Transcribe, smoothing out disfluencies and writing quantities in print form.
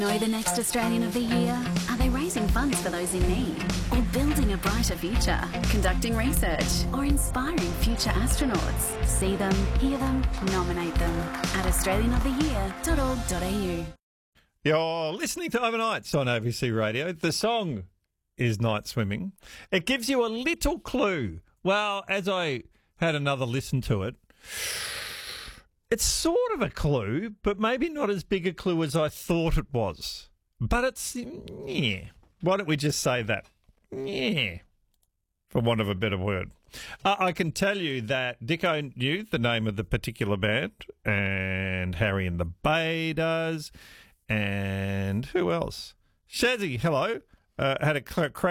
Know the next Australian of the Year? Are they raising funds for those in need? Or building a brighter future? Conducting research? Or inspiring future astronauts? See them, hear them, nominate them at australianoftheyear.org.au. You're listening to Overnights on ABC Radio. The song is Night Swimming. It gives you a little clue. Well, as I had another listen to it, it's sort of a clue, but maybe not as big a clue as I thought it was. But it's, yeah. Why don't we just say that? Yeah. For want of a better word. I can tell you that Dicko knew the name of the particular band, and Harry and the Bay does, and who else? Shazzy, hello. Had a crack